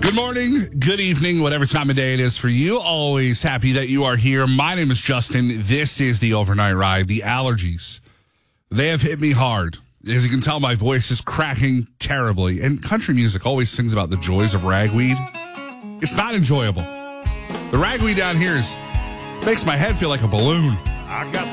Good morning, good evening, whatever time of day it is for you. Always happy that you are here. My name is Justin. This is the Overnight Ride. The allergies, they have hit me hard. As you can tell, my voice is cracking terribly. And country music always sings about the joys of ragweed. It's not enjoyable. The ragweed down here makes my head feel like a balloon. I got